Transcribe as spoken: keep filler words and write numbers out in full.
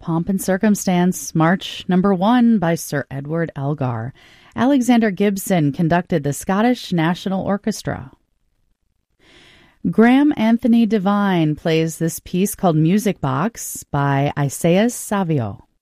Pomp and Circumstance, March number one by Sir Edward Elgar. Alexander Gibson conducted the Scottish National Orchestra. Graham Anthony Devine plays this piece called Music Box by Isaias Savio.